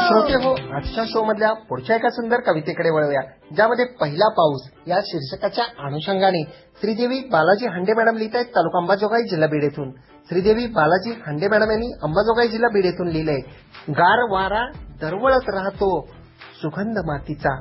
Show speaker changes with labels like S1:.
S1: श्रोते हो, आजच्या शो मधल्या पुढच्या एका सुंदर कवितेकडे वळूया, ज्यामध्ये पहिला पाऊस या शीर्षकाच्या अनुषंगाने श्रीदेवी बालाजी हांडे मॅडम लिहित आहेत तालुका अंबाजोगाई जिल्हा बीड येथून. श्रीदेवी बालाजी हांडे मॅडम यांनी अंबाजोगाई जिल्हा बीड येथून लिहिलंय. गार वारा दरवळत राहतो सुगंध मातीचा,